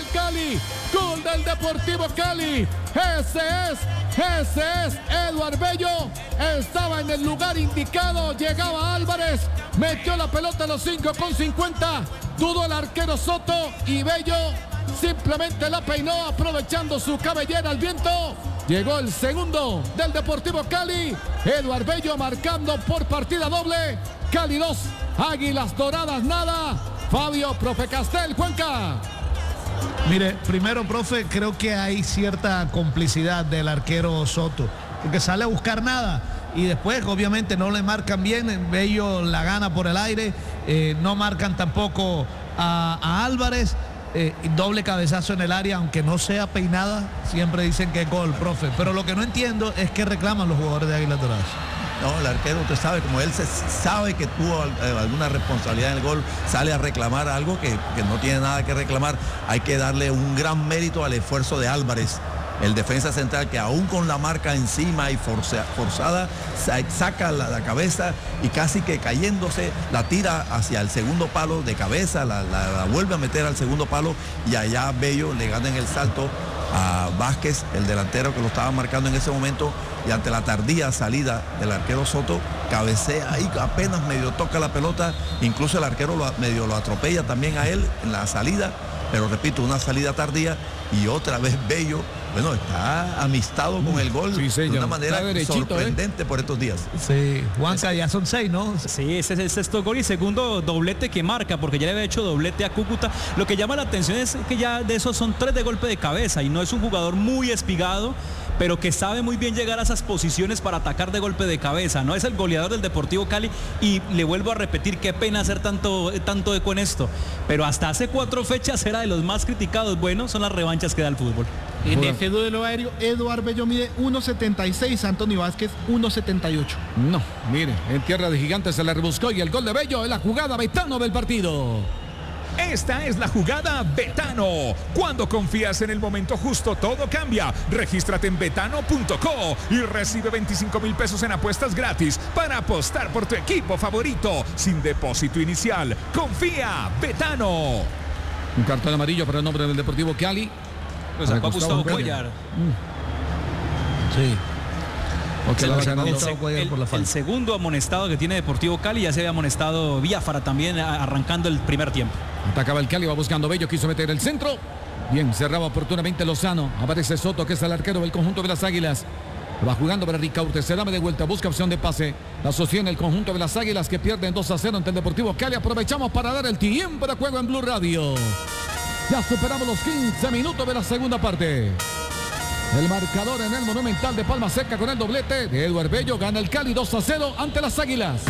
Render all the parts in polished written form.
Cali. Gol del Deportivo Cali. Ese es Eduard Bello. Estaba en el lugar indicado. Llegaba Álvarez. Metió la pelota a los 5:50. Dudó el arquero Soto y Bello simplemente la peinó aprovechando su cabellera al viento. Llegó el segundo del Deportivo Cali. Eduard Bello marcando por partida doble. Cali 2, Águilas Doradas nada. Fabio, profe Castel, Cuenca. Mire, primero, profe, creo que hay cierta complicidad del arquero Soto, porque sale a buscar nada y después obviamente no le marcan bien. Bello la gana por el aire, no marcan tampoco a Álvarez. Doble cabezazo en el área, aunque no sea peinada, siempre dicen que es gol, profe. Pero lo que no entiendo es qué reclaman los jugadores de Águilas Doradas. No, el arquero, usted sabe, como él sabe que tuvo alguna responsabilidad en el gol, sale a reclamar algo que no tiene nada que reclamar. Hay que darle un gran mérito al esfuerzo de Álvarez, el defensa central, que aún con la marca encima y forzada, saca la cabeza y casi que cayéndose la tira hacia el segundo palo de cabeza, la vuelve a meter al segundo palo y allá Bello le gana en el salto a Vázquez, el delantero que lo estaba marcando en ese momento, y ante la tardía salida del arquero Soto, cabecea y apenas medio toca la pelota, incluso el arquero medio lo atropella también a él en la salida, pero repito, una salida tardía y otra vez Bello, bueno, está amistado con el gol, sí, de una manera sorprendente por estos días. Sí, Juanca, ya son 6, ¿no? Sí, ese es el sexto gol y segundo doblete que marca, porque ya le había hecho doblete a Cúcuta. Lo que llama la atención es que ya de esos son 3 de golpe de cabeza y no es un jugador muy espigado, pero que sabe muy bien llegar a esas posiciones para atacar de golpe de cabeza. No es el goleador del Deportivo Cali y le vuelvo a repetir, qué pena hacer tanto eco en esto, pero hasta hace 4 fechas era de los más criticados. Bueno, son las revanchas que da el fútbol. En ese duelo aéreo, Eduard Bello mide 1.76, Anthony Vázquez 1.78. No, mire, en tierra de gigantes se le rebuscó y el gol de Bello es la jugada Betano del partido. Esta es la jugada Betano. Cuando confías en el momento justo, todo cambia. Regístrate en betano.co y recibe 25,000 pesos en apuestas gratis para apostar por tu equipo favorito sin depósito inicial. Confía, Betano. Un cartón amarillo para el nombre del Deportivo Cali. Lo sacó a Gustavo Cuellar. Sí. El segundo amonestado que tiene Deportivo Cali, ya se había amonestado Biafara también arrancando el primer tiempo. Atacaba el Cali, va buscando Bello, quiso meter el centro. Bien, cerraba oportunamente Lozano. Aparece Soto, que es el arquero del conjunto de las Águilas. Va jugando para Ricaurte, se dame de vuelta, busca opción de pase. La sostiene el conjunto de las Águilas que pierden 2-0 ante el Deportivo Cali. Aprovechamos para dar el tiempo de juego en Blue Radio. Ya superamos los 15 minutos de la segunda parte. El marcador en el Monumental de Palma Seca con el doblete de Eduard Bello. Gana el Cali 2-0 ante las Águilas.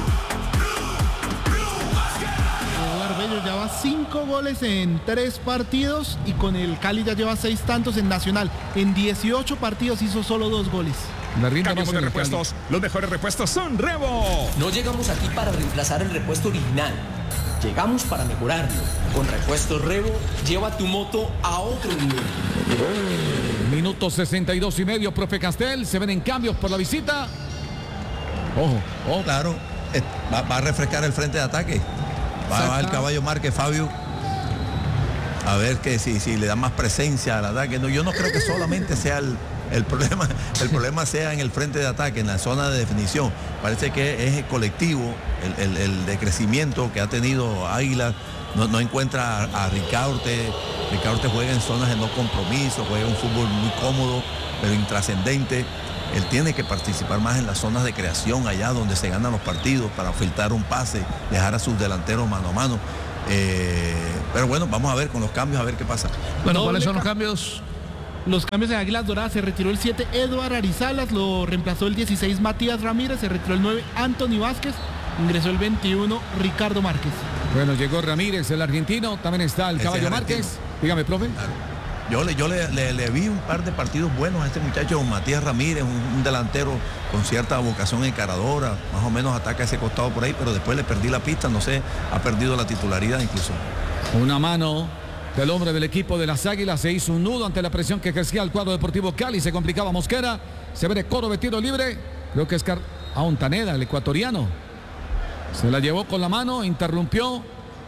Eduard Bello lleva 5 goles en 3 partidos y con el Cali ya lleva 6 tantos en Nacional. En 18 partidos hizo solo 2 goles. Cambiamos de repuestos. Los mejores repuestos son Revo. No llegamos aquí para reemplazar el repuesto original. Llegamos para mejorarlo. Con Repuestos Revo, lleva tu moto a otro nivel. Minuto 62 y medio, profe Castel. Se ven en cambios por la visita. Ojo. Claro, va a refrescar el frente de ataque. Va el caballo Márquez, Fabio. A ver que si le da más presencia al ataque. No, yo no creo que solamente sea el problema sea en el frente de ataque, en la zona de definición. Parece que es el colectivo, el decrecimiento que ha tenido Águila. No encuentra a Ricaurte. Ricaurte juega en zonas de no compromiso, juega un fútbol muy cómodo, pero intrascendente. Él tiene que participar más en las zonas de creación, allá donde se ganan los partidos, para filtrar un pase, dejar a sus delanteros mano a mano. Pero bueno, vamos a ver con los cambios, a ver qué pasa. Bueno, ¿cuáles son los cambios? Los cambios en Águilas Doradas: se retiró el 7 Eduard Arizalas, lo reemplazó el 16 Matías Ramírez, se retiró el 9 Anthony Vázquez, ingresó el 21 Ricardo Márquez. Bueno, llegó Ramírez, el argentino, también está el caballo Márquez. Dígame, profe. Claro. Yo le vi un par de partidos buenos a este muchacho, Matías Ramírez, un delantero con cierta vocación encaradora, más o menos ataca ese costado por ahí, pero después le perdí la pista, no sé, ha perdido la titularidad incluso. Una mano del hombre del equipo de las Águilas, se hizo un nudo ante la presión que ejercía el cuadro Deportivo Cali, se complicaba Mosquera, se ve de Coro de tiro libre, creo que es a Ontaneda, el ecuatoriano. Se la llevó con la mano, interrumpió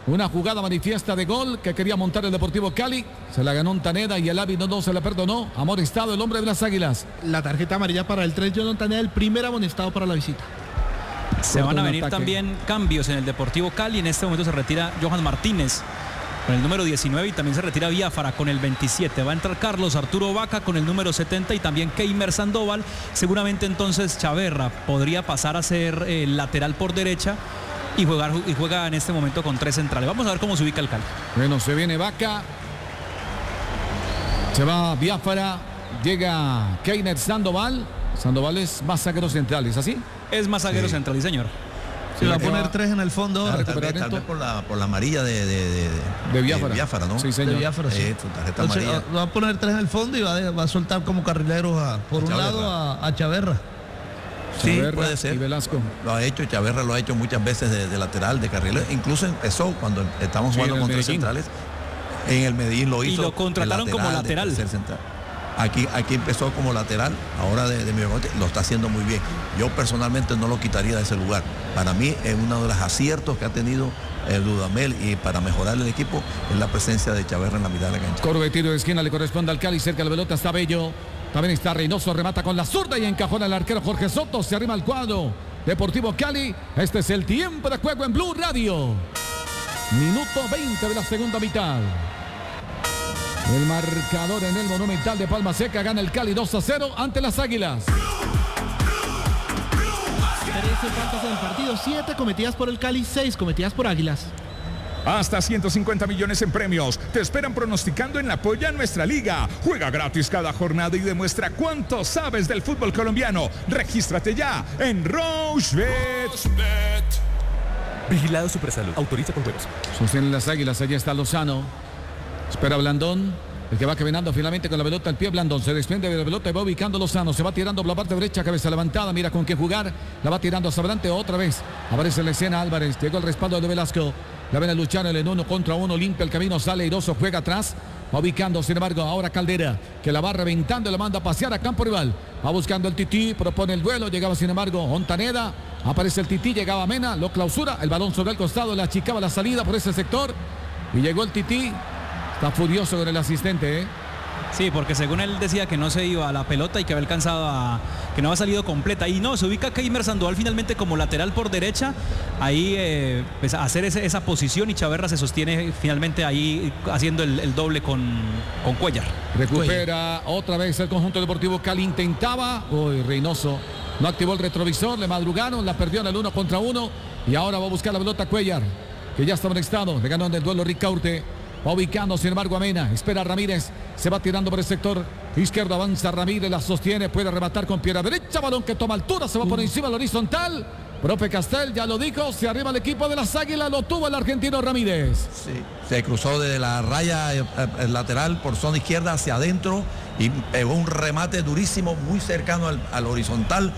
Una jugada manifiesta de gol que quería montar el Deportivo Cali. Se la ganó Ontaneda y el árbitro no se la perdonó. Amonestado el hombre de las Águilas. La tarjeta amarilla para el 3, John Ontaneda, el primer amonestado para la visita. Se van a venir también cambios en el Deportivo Cali. En este momento se retira Johan Martínez con el número 19 y también se retira Biafara con el 27. Va a entrar Carlos Arturo Vaca con el número 70 y también Keimer Sandoval. Seguramente entonces Chaverra podría pasar a ser lateral por derecha y juega en este momento con 3 centrales. Vamos a ver cómo se ubica el Cali. Bueno, se viene Vaca. Se va Biafara. Llega Keimer Sandoval. Sandoval es más zaguero central, ¿es así? Es más zaguero central, sí, señor. Se va a poner 3 en el fondo ahora. Tal vez por la amarilla de Biafara, ¿no? Sí, señor. De Biafara, sí. Su tarjeta Entonces, amarilla. va a poner 3 en el fondo y va a soltar como carrileros por un Chaverra. lado a Chaverra. Sí, Chaverra puede y ser. Velasco. Lo ha hecho, Chaverra lo ha hecho muchas veces de lateral, de carrilero. Incluso empezó cuando estamos Sí, jugando en el con 3 Medellín. centrales. En el Medellín lo Y hizo. lo contrataron de como lateral. de tercer central. Aquí empezó como lateral, ahora de Mediocampista, lo está haciendo muy bien. Yo personalmente no lo quitaría de ese lugar. Para mí es uno de los aciertos que ha tenido el Dudamel y para mejorar el equipo es la presencia de Chaverra en la mitad de la cancha. Corbe, tiro de esquina, le corresponde al Cali. Cerca de la pelota está Bello. También está Reynoso, remata con la zurda y encajona el arquero Jorge Soto. Se arrima al cuadro. Deportivo Cali. Este es el tiempo de juego en Blue Radio. Minuto 20 de la segunda mitad. El marcador en el Monumental de Palma Seca gana el Cali 2-0 ante las Águilas. 13 faltas en el partido, 7 cometidas por el Cali, 6 cometidas por Águilas. Hasta 150 millones en premios. Te esperan pronosticando en la Polla Nuestra Liga. Juega gratis cada jornada y demuestra cuánto sabes del fútbol colombiano. Regístrate ya en Rochebet. Vigilado Supersalud. Autoriza con juegos. Sostienen las Águilas. Allí está Lozano. Espera Blandón. El que va caminando finalmente con la pelota al pie. Blandón se desprende de la pelota y va ubicando Lozano. Se va tirando por la parte derecha. Cabeza levantada. Mira con qué jugar. La va tirando hacia adelante otra vez. Aparece en la escena Álvarez. Llegó el respaldo de Velasco. La ven a luchar en 1 contra 1. Limpia el camino. Sale airoso. Juega atrás. Va ubicando, sin embargo, ahora Caldera, que la va reventando y la manda a pasear a campo rival. Va buscando el Tití, propone el duelo, llegaba sin embargo Ontaneda, aparece el Tití, llegaba Mena, lo clausura, el balón sobre el costado, le achicaba la salida por ese sector y llegó el Tití. Está furioso con el asistente, ¿eh? Sí, porque según él decía que no se iba a la pelota y que había alcanzado que no había salido completa. Y no, se ubica Keimer Sandoval finalmente como lateral por derecha. Ahí pues, a hacer esa posición y Chaverra se sostiene finalmente ahí haciendo el doble con Cuellar. Recupera otra vez el conjunto deportivo Cali. Intentaba. Uy, Reynoso no activó el retrovisor. Le madrugaron. La perdió en el 1 contra 1. Y ahora va a buscar la pelota Cuellar, que ya está conectado. Le ganó en el duelo Ricaurte. Va ubicando, sin embargo, a Mena. Espera a Ramírez. Se va tirando por el sector izquierdo. Avanza Ramírez. La sostiene. Puede rematar con pierna derecha. Balón que toma altura. Se va por encima del horizontal. Profe Castel ya lo dijo. Se arriba el equipo de las Águilas. Lo tuvo el argentino Ramírez. Sí, se cruzó desde la raya el lateral por zona izquierda hacia adentro y pegó un remate durísimo, muy cercano al horizontal.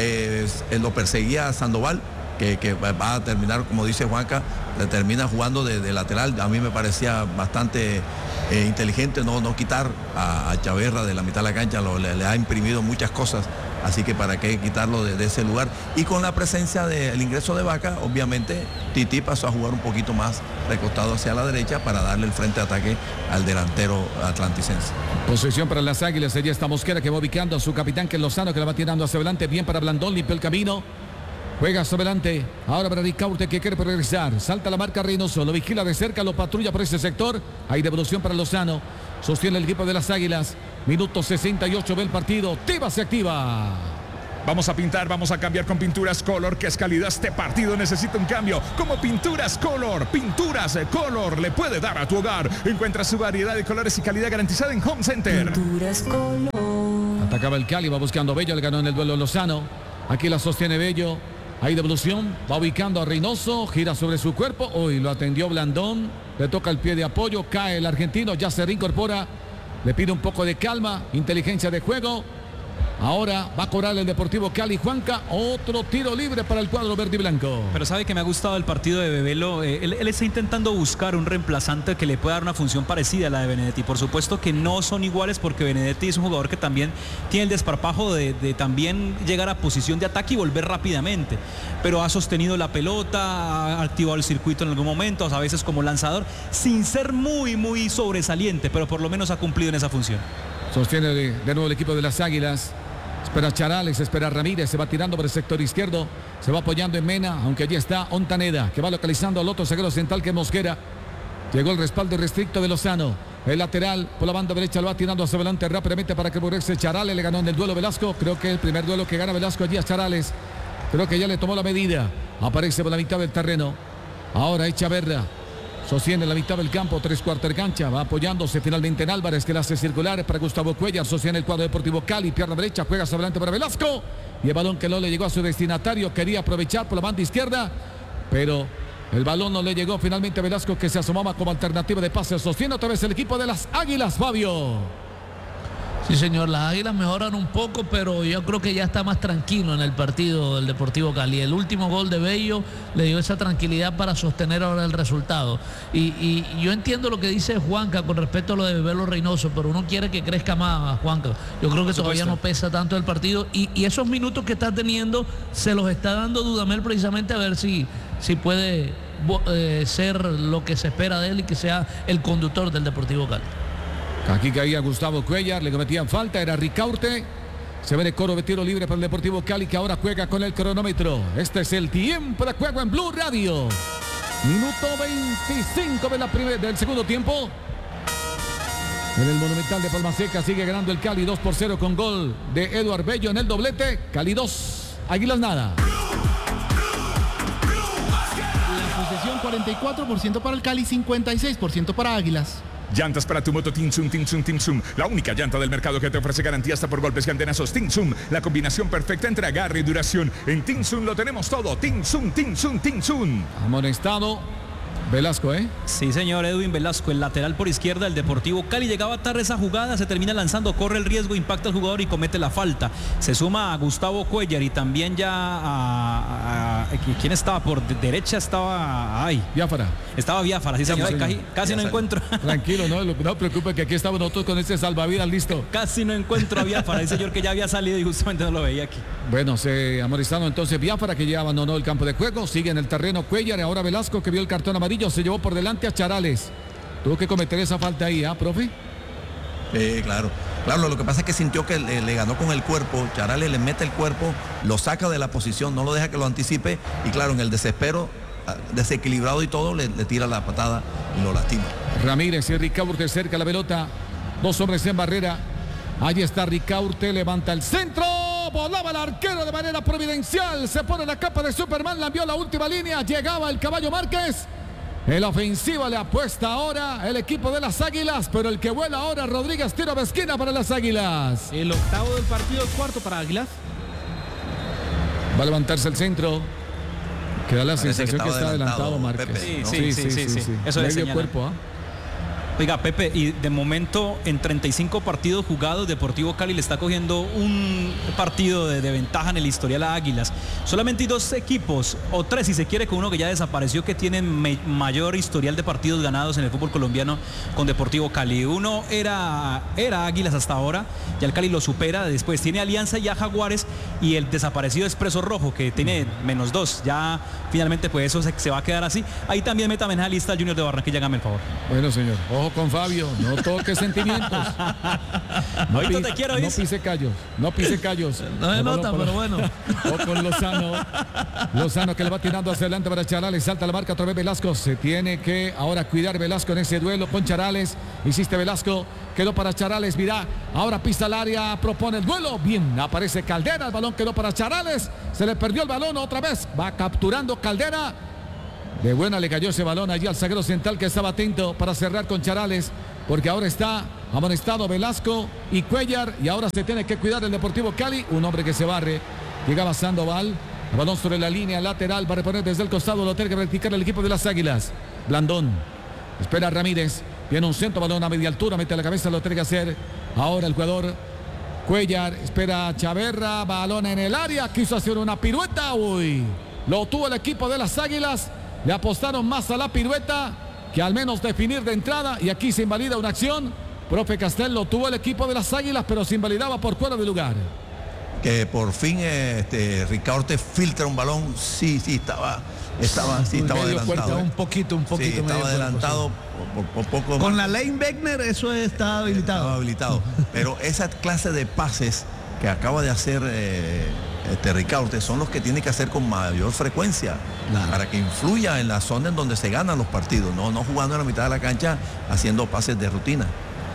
Lo perseguía Sandoval, que va a terminar, como dice Juanca, le termina jugando de lateral. A mí me parecía bastante inteligente no quitar a Chaverra de la mitad de la cancha. Le ha imprimido muchas cosas, así que para qué quitarlo de ese lugar. Y con la presencia del ingreso de Vaca, obviamente Tití pasó a jugar un poquito más recostado hacia la derecha para darle el frente de ataque al delantero atlanticense. Posesión para las Águilas. Allí está Mosquera, que va ubicando a su capitán, que es Lozano, que la va tirando hacia adelante. Bien para Blandón, limpia el camino. Juega hacia adelante. Ahora para Ricaurte, que quiere progresar. Salta la marca Reynoso. Lo vigila de cerca, lo patrulla por ese sector. Hay devolución para Lozano. Sostiene el equipo de las Águilas. Minuto 68 del partido. Tiva se activa. Vamos a pintar, vamos a cambiar con Pinturas Color, que es calidad. Este partido necesita un cambio. Como Pinturas Color le puede dar a tu hogar. Encuentra su variedad de colores y calidad garantizada en Home Center. Pinturas Color. Atacaba el Cali, va buscando Bello. Le ganó en el duelo Lozano. Aquí la sostiene Bello. Hay devolución, va ubicando a Reynoso, gira sobre su cuerpo, hoy lo atendió Blandón, le toca el pie de apoyo, cae el argentino, ya se reincorpora, le pide un poco de calma, inteligencia de juego. Ahora va a cobrar el Deportivo Cali. Juanca, otro tiro libre para el cuadro verde y blanco. Pero sabe que me ha gustado el partido de Bebelo. Él está intentando buscar un reemplazante que le pueda dar una función parecida a la de Benedetti. Por supuesto que no son iguales porque Benedetti es un jugador que también tiene el desparpajo de también llegar a posición de ataque y volver rápidamente. Pero ha sostenido la pelota, ha activado el circuito en algún momento, a veces como lanzador, sin ser muy sobresaliente, pero por lo menos ha cumplido en esa función. Sostiene de nuevo el equipo de las Águilas. Espera Charales, espera Ramírez, se va tirando por el sector izquierdo, se va apoyando en Mena, aunque allí está Ontaneda, que va localizando al otro zaguero central que es Mosquera. Llegó el respaldo restricto de Lozano. El lateral por la banda derecha lo va tirando hacia adelante rápidamente para que progrese Charales. Le ganó en el duelo Velasco. Creo que el primer duelo que gana Velasco allí a Charales. Creo que ya le tomó la medida. Aparece por la mitad del terreno. Ahora Echaverra. Sostiene la mitad del campo, 3/4 de cancha. Va apoyándose finalmente en Álvarez, que la hace circular para Gustavo Cuellar. Sostiene el cuadro Deportivo Cali. Pierna derecha, juega hacia adelante para Velasco. Y el balón que no le llegó a su destinatario. Quería aprovechar por la banda izquierda, pero el balón no le llegó finalmente a Velasco, que se asomaba como alternativa de pase. Sostiene otra vez el equipo de las Águilas, Fabio. Sí, señor, las Águilas mejoran un poco, pero yo creo que ya está más tranquilo en el partido del Deportivo Cali. El último gol de Bello le dio esa tranquilidad para sostener ahora el resultado. Y yo entiendo lo que dice Juanca con respecto a lo de Bebelo Reynoso, pero uno quiere que crezca más, Juanca. Yo creo que todavía no pesa tanto el partido y esos minutos que está teniendo se los está dando Dudamel precisamente a ver si puede ser lo que se espera de él y que sea el conductor del Deportivo Cali. Aquí caía Gustavo Cuellar, le cometían falta, era Ricaurte. Se ve de coro de tiro libre para el Deportivo Cali, que ahora juega con el cronómetro. Este es el tiempo de juego en Blue Radio. Minuto 25 del segundo tiempo. En el Monumental de Palma Seca sigue ganando el Cali 2-0 con gol de Eduard Bello en el doblete. Cali 2, Águilas nada. La posesión 44% para el Cali, 56% para Águilas. Llantas para tu moto Tinsum. La única llanta del mercado que te ofrece garantía hasta por golpes y antenazos. Tinsum, la combinación perfecta entre agarre y duración. En Tinsum lo tenemos todo. Tinsum. Amonestado Velasco, ¿eh? Sí, señor, Edwin Velasco, el lateral por izquierda del Deportivo Cali. Llegaba tarde esa jugada, se termina lanzando, corre el riesgo, impacta al jugador y comete la falta. Se suma a Gustavo Cuellar y también ya a ¿quién estaba? Por derecha estaba... Biafara. Estaba Biafara, sí, señor. Casi no encuentro. Tranquilo, no preocupe que aquí estamos nosotros con este salvavidas listo. Casi no encuentro a Biafara, el señor que ya había salido y justamente no lo veía aquí. Bueno, se amonestaron entonces Biafara, que ya abandonó el campo de juego. Sigue en el terreno Cuellar y ahora Velasco, que vio el cartón amarillo, se llevó por delante a Charales. Tuvo que cometer esa falta ahí, profe? Claro, lo que pasa es que sintió que le ganó con el cuerpo. Charales le mete el cuerpo, lo saca de la posición, no lo deja que lo anticipe y claro, en el desespero, desequilibrado y todo, le tira la patada y lo lastima. Ramírez y Ricaurte cerca de la pelota, dos hombres en barrera. Allí está Ricaurte, levanta el centro, volaba el arquero de manera providencial, se pone la capa de Superman, la envió a la última línea, llegaba el Caballo Márquez. En la ofensiva le apuesta ahora el equipo de las Águilas, pero el que vuela ahora Rodríguez, tiro de esquina para las Águilas. El octavo del partido, cuarto para Águilas. Va a levantarse el centro. Queda la sensación que está adelantado Márquez. Pepe, ¿no? Sí. Eso es medio cuerpo, Oiga, Pepe, y de momento en 35 partidos jugados, Deportivo Cali le está cogiendo un partido de ventaja en el historial a Águilas. Solamente hay dos equipos, o tres si se quiere, con uno que ya desapareció, que tienen mayor historial de partidos ganados en el fútbol colombiano con Deportivo Cali. Uno era Águilas hasta ahora, ya el Cali lo supera, después tiene Alianza y a Jaguares, y el desaparecido Expreso Rojo, que tiene -2. Ya finalmente pues eso se va a quedar así. Ahí también métame en la lista al Junior de Barranquilla, hágame el favor. Bueno, señor. Ojo con Fabio, no toque sentimientos. No pise callos. No se nota, pero bueno. O con Lozano que le va tirando hacia adelante para Charales, salta la marca otra vez Velasco. Se tiene que ahora cuidar Velasco en ese duelo con Charales. Insiste Velasco, quedó para Charales, mira, ahora pisa el área, propone el duelo. Bien, aparece Caldera, el balón quedó para Charales. Se le perdió el balón otra vez. Va capturando Caldera. De buena le cayó ese balón allí al zaguero central, que estaba atento para cerrar con Charales, porque ahora está amonestado Velasco y Cuellar, y ahora se tiene que cuidar el Deportivo Cali. Un hombre que se barre, llegaba Sandoval, el balón sobre la línea lateral, va a reponer desde el costado, lo tiene que practicar el equipo de las Águilas. Blandón, espera Ramírez, viene un centro, balón a media altura, mete la cabeza, lo tiene que hacer ahora el jugador Cuellar espera a Chaverra, balón en el área, quiso hacer una pirueta, uy, lo tuvo el equipo de las Águilas, le apostaron más a la pirueta que al menos definir de entrada y aquí se invalida una acción. Profe Castel, lo tuvo el equipo de las Águilas, pero se invalidaba por fuera de lugar. Que por fin Ricaurte filtra un balón, sí, estaba adelantado. Un poquito. Sí, estaba medio adelantado por poco. Con la ley Wegner eso está habilitado. Estaba habilitado. Pero esa clase de pases que acaba de hacer Ricaurte son los que tiene que hacer con mayor frecuencia, Claro. para que influya en la zona en donde se ganan los partidos, no jugando en la mitad de la cancha haciendo pases de rutina.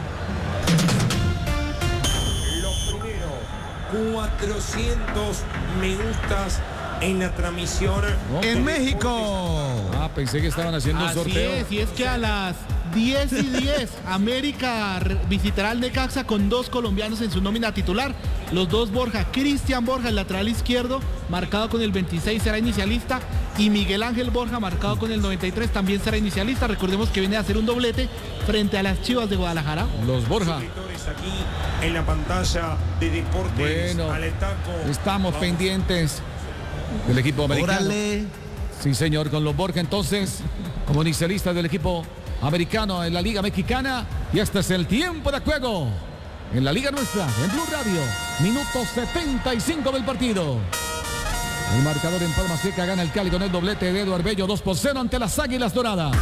Lo primero, 400 me gustas en la transmisión. En México. Pensé que estaban haciendo un Así sorteo. es, y es que a las 10:10 América visitará al Necaxa con 2 colombianos en su nómina titular. Los dos Borja, Cristian Borja, el lateral izquierdo, marcado con el 26, será inicialista. Y Miguel Ángel Borja, marcado con el 93, también será inicialista. Recordemos que viene a hacer un doblete frente a las Chivas de Guadalajara. Los Borja. Aquí en la pantalla de Deportes Bueno, al Estaco. estamos pendientes del equipo americano. Órale. Sí, señor, con los Borja entonces, como inicialista del equipo americano en la Liga Mexicana. Y este es el tiempo de juego en la Liga Nuestra, en Blue Radio. Minuto 75 del partido. El marcador en Palma Seca gana el Cali con el doblete de Eduardo Bello, 2-0 ante las Águilas Doradas.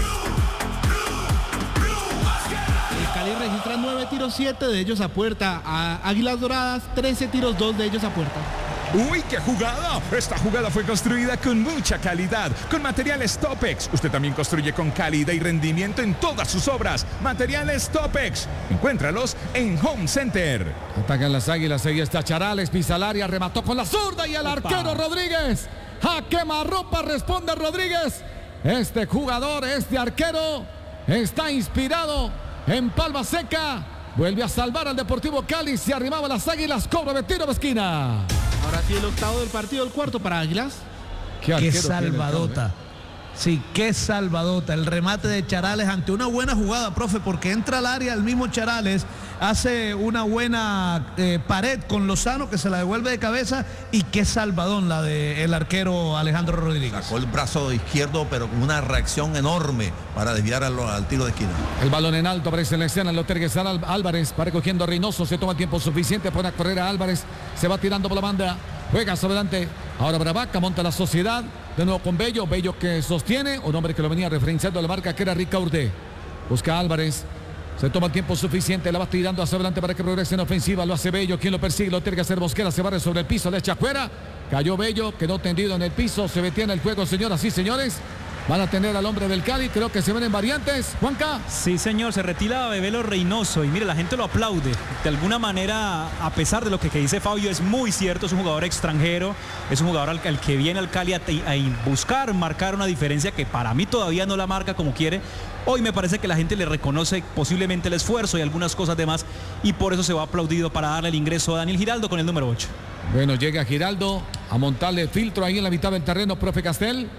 El Cali registra 9 tiros, 7 de ellos a puerta. A Águilas Doradas, 13 tiros, 2 de ellos a puerta. ¡Uy, qué jugada! Esta jugada fue construida con mucha calidad, con materiales Topex. Usted también construye con calidad y rendimiento en todas sus obras. Materiales Topex. Encuéntralos en Home Center. Atacan las Águilas, ahí está Charales, pisa al área, remató con la zurda y el arquero Rodríguez. A quemarropa responde Rodríguez. Este jugador, este arquero, está inspirado en Palma Seca. Vuelve a salvar al Deportivo Cali, se arrimaba a las Águilas, cobra de tiro de esquina. Ahora sí el octavo del partido, el cuarto para Águilas. Qué arquero tiene el salvadota. Sí, qué salvadota. El remate de Charales ante una buena jugada, profe, porque entra al área el mismo Charales, hace una buena pared con Lozano que se la devuelve de cabeza y qué salvadón la del arquero Alejandro Rodríguez. Sacó el brazo izquierdo, pero con una reacción enorme para desviar al tiro de esquina. El balón en alto, aparece en la escena, lo terguesa Álvarez, va recogiendo a Reynoso, se toma el tiempo suficiente, pone a correr a Álvarez, se va tirando por la banda, juega hacia adelante, ahora Bravaca, monta la Sociedad, de nuevo con Bello, Bello que sostiene, un hombre que lo venía referenciando a la marca que era Ricaurte, busca a Álvarez, se toma el tiempo suficiente, la va tirando hacia adelante para que progrese en ofensiva, lo hace Bello, quien lo persigue, lo tiene que hacer Mosquera, se barre sobre el piso, le echa afuera, cayó Bello, quedó tendido en el piso, se detiene el juego, señoras y señores. Van a tener al hombre del Cali, creo que se ven en variantes. Juanca. Sí, señor, se retira Bebelo Reynoso y mire, la gente lo aplaude. De alguna manera, a pesar de lo que dice Fabio, es muy cierto, es un jugador extranjero, es un jugador al que viene al Cali a buscar marcar una diferencia que para mí todavía no la marca como quiere. Hoy me parece que la gente le reconoce posiblemente el esfuerzo y algunas cosas demás y por eso se va aplaudido para darle el ingreso a Daniel Giraldo con el número 8. Bueno, llega Giraldo a montarle filtro ahí en la mitad del terreno, profe Castel.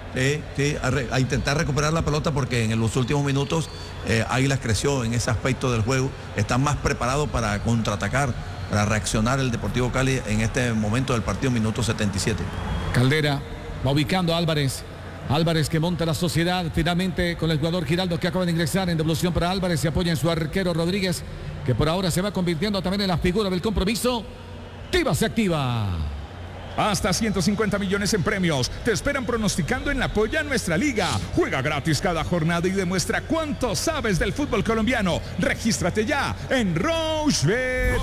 Sí, a intentar recuperar la pelota porque en los últimos minutos Águilas creció en ese aspecto del juego, están más preparados para contraatacar, para reaccionar el Deportivo Cali en este momento del partido, minuto 77. Caldera va ubicando a Álvarez. Álvarez que monta la Sociedad finalmente con el jugador Giraldo que acaba de ingresar en devolución para Álvarez, se apoya en su arquero Rodríguez, que por ahora se va convirtiendo también en la figura del compromiso. Tiva se activa. Hasta 150 millones en premios. Te esperan pronosticando en la Polla Nuestra Liga. Juega gratis cada jornada y demuestra cuánto sabes del fútbol colombiano. Regístrate ya en Rochebet.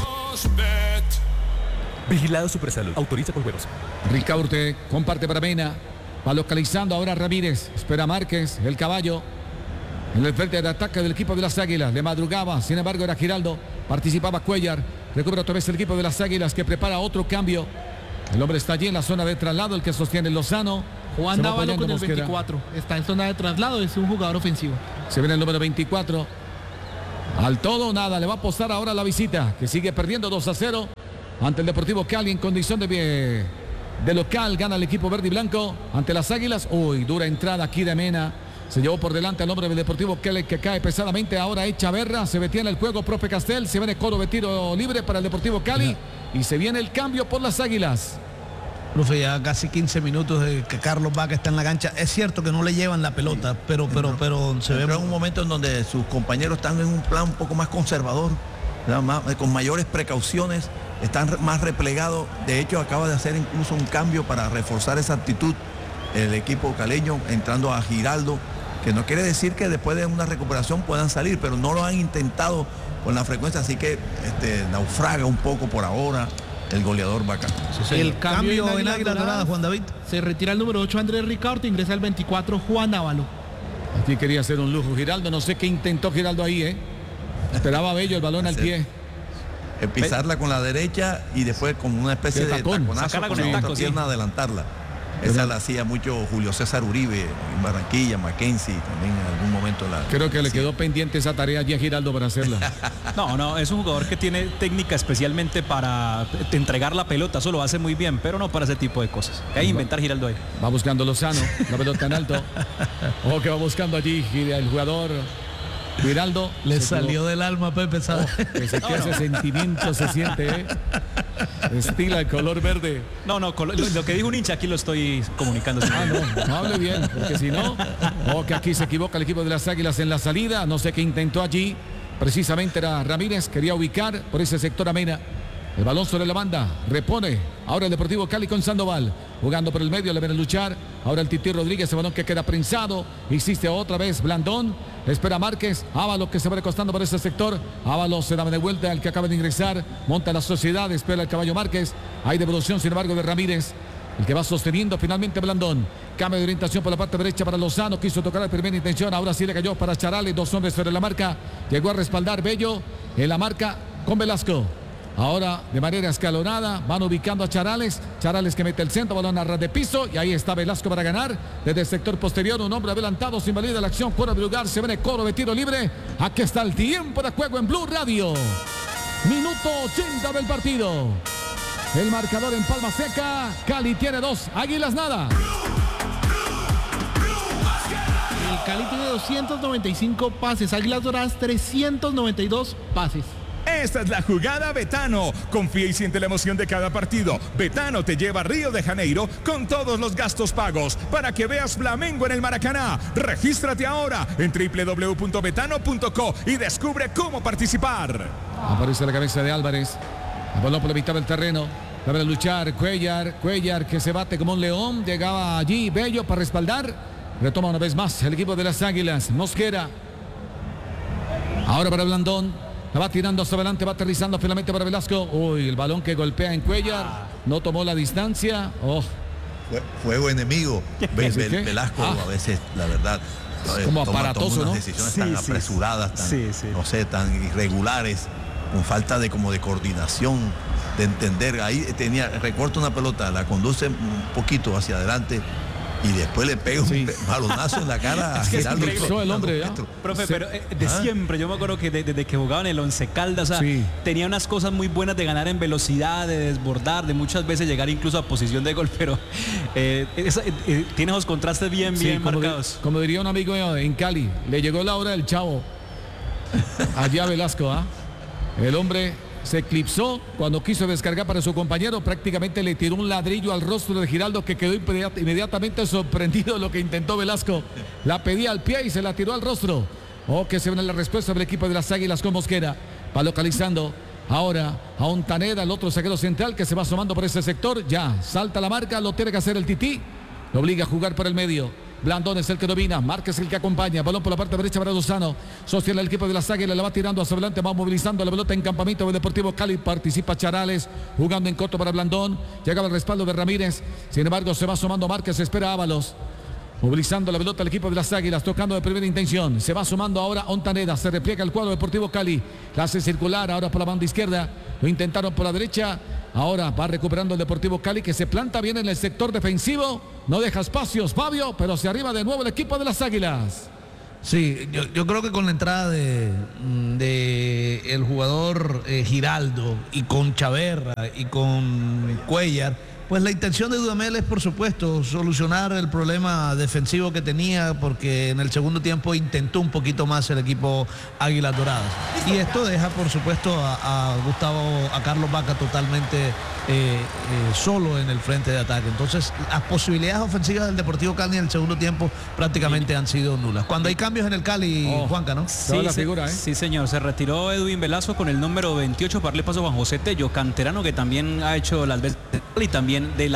Vigilado Supersalud. Autoriza con juegos. Ricaurte comparte para Mena. Va localizando ahora Ramírez. Espera Márquez, el caballo. En el frente de ataque del equipo de las Águilas. Le madrugaba, sin embargo era Giraldo. Participaba Cuellar. Recupera otra vez el equipo de las Águilas que prepara otro cambio. El hombre está allí en la zona de traslado, el que sostiene Lozano. Juan Dávalo con el 24. Está en zona de traslado, es un jugador ofensivo. Se viene el número 24. Al todo nada, le va a apostar ahora la visita, que sigue perdiendo 2-0 ante el Deportivo Cali en condición de local. Gana el equipo verde y blanco ante las Águilas. Uy, dura entrada aquí de Mena. Se llevó por delante al hombre del Deportivo Cali que cae pesadamente. Ahora Echaverra. Se detiene el juego, profe Castel. Se viene Coro de tiro libre para el Deportivo Cali. Y se viene el cambio por las Águilas. Profe, ya casi 15 minutos de que Carlos Vaca está en la cancha. Es cierto que no le llevan la pelota, pero se ve en un momento en donde sus compañeros están en un plan un poco más conservador, con mayores precauciones, están más replegados. De hecho, acaba de hacer incluso un cambio para reforzar esa actitud el equipo caleño, entrando a Giraldo, que no quiere decir que después de una recuperación puedan salir, pero no lo han intentado con la frecuencia, así que naufraga un poco por ahora el goleador Vaca. El cambio en Águila Dorada, Juan David. Se retira el número 8 Andrés Ricaurte, ingresa el 24 Juan Ávalo. Aquí quería hacer un lujo Giraldo, no sé qué intentó Giraldo ahí, Esperaba Bello el balón al pie. Pisarla con la derecha y después con una especie de taconazo con la otra pierna adelantarla. Esa la hacía mucho Julio César Uribe en Barranquilla, Mackenzie también en algún momento. Creo que le quedó pendiente esa tarea allí a Giraldo para hacerla. No, es un jugador que tiene técnica especialmente para entregar la pelota, eso lo hace muy bien, pero no para ese tipo de cosas. Hay que inventar Giraldo ahí. Va buscando Lozano, la pelota en alto. Ojo que va buscando allí el jugador Giraldo. Le salió del alma Pepe Sada. Ese sentimiento se siente, estila el color verde. No, lo que dijo un hincha aquí lo estoy comunicando. No hable bien, porque si no, que aquí se equivoca el equipo de las Águilas en la salida. No sé qué intentó allí. Precisamente era Ramírez, quería ubicar por ese sector a Mena. El balón sobre la banda, repone. Ahora el Deportivo Cali con Sandoval. Jugando por el medio, le ven a luchar. Ahora el Titi Rodríguez, el balón que queda prensado. Insiste otra vez Blandón. Espera Márquez. Ábalos que se va recostando por ese sector. Ábalos se da de vuelta al que acaba de ingresar. Monta la sociedad, espera el caballo Márquez. Hay devolución, sin embargo, de Ramírez. El que va sosteniendo finalmente Blandón. Cambio de orientación por la parte derecha para Lozano. Quiso tocar la primera intención. Ahora sí le cayó para Charales. Dos hombres sobre la marca. Llegó a respaldar Bello en la marca con Velasco. Ahora de manera escalonada van ubicando a Charales. Charales que mete el centro, balón a ras de piso. Y ahí está Velasco para ganar. Desde el sector posterior, un hombre adelantado, se invalida la acción. Fuera de lugar, se viene Coro de tiro libre. Aquí está el tiempo de juego en Blue Radio. Minuto 80 del partido. El marcador en palma seca. Cali tiene 2, Águilas nada. El Cali tiene 295 pases, Águilas Doradas 392 pases. Esta es la jugada Betano. Confía y siente la emoción de cada partido. Betano te lleva a Río de Janeiro con todos los gastos pagos para que veas Flamengo en el Maracaná. Regístrate ahora en www.betano.co y descubre cómo participar. Aparece la cabeza de Álvarez. El balón por la mitad del terreno. Debe luchar Cuellar que se bate como un león. Llegaba allí Bello para respaldar. Retoma una vez más el equipo de las Águilas. Mosquera. Ahora para Blandón. La va tirando hacia adelante, va aterrizando finalmente para Velasco. Uy, el balón que golpea en Cuellar. No tomó la distancia. Fuego enemigo. Velasco a veces, la verdad, como aparatoso, unas decisiones tan apresuradas, no sé, tan irregulares, con falta de coordinación, de entender. Ahí recorta una pelota, la conduce un poquito hacia adelante y después le pega un balonazo en la cara a Geraldo. El hombre, profe, pero siempre, yo me acuerdo que desde que jugaba en el Once Caldas, tenía unas cosas muy buenas de ganar en velocidad, de desbordar, de muchas veces llegar incluso a posición de gol, pero tiene esos contrastes bien marcados. Como diría un amigo en Cali, le llegó la hora del chavo. Allá Velasco, el hombre se eclipsó cuando quiso descargar para su compañero, prácticamente le tiró un ladrillo al rostro de Giraldo, que quedó inmediatamente sorprendido de lo que intentó Velasco. La pedía al pie y se la tiró al rostro. Que se viene la respuesta del equipo de las Águilas con Mosquera. Va localizando ahora a Ontaneda, el otro zaguero central que se va asomando por ese sector. Ya salta la marca, lo tiene que hacer el Tití. Lo obliga a jugar por el medio. Blandón es el que domina, Márquez el que acompaña, balón por la parte derecha para Lozano, sostiene el equipo de las Águilas, la va tirando hacia adelante, va movilizando la pelota en campamento del Deportivo Cali, participa Charales, jugando en corto para Blandón, llegaba el respaldo de Ramírez, sin embargo se va sumando Márquez, espera Ábalos, movilizando la pelota el equipo de las Águilas, tocando de primera intención, se va sumando ahora Ontaneda, se repliega el cuadro Deportivo Cali, la hace circular ahora por la banda izquierda, lo intentaron por la derecha. Ahora va recuperando el Deportivo Cali, que se planta bien en el sector defensivo. No deja espacios, Fabio, pero se arriba de nuevo el equipo de las Águilas. Sí, yo creo que con la entrada de el jugador Giraldo y con Chaverra y con Cuellar, Pues la intención de Dudamel es, por supuesto, solucionar el problema defensivo que tenía, porque en el segundo tiempo intentó un poquito más el equipo Águilas Doradas. Y esto deja, por supuesto, a Carlos Vaca totalmente solo en el frente de ataque. Entonces, las posibilidades ofensivas del Deportivo Cali en el segundo tiempo prácticamente han sido nulas. Cuando hay cambios en el Cali, Juanca, ¿no? Sí, sí, señor. Se retiró Edwin Velasco con el número 28 para darle paso a Juan José Tello, canterano, que también ha hecho las veces y también de la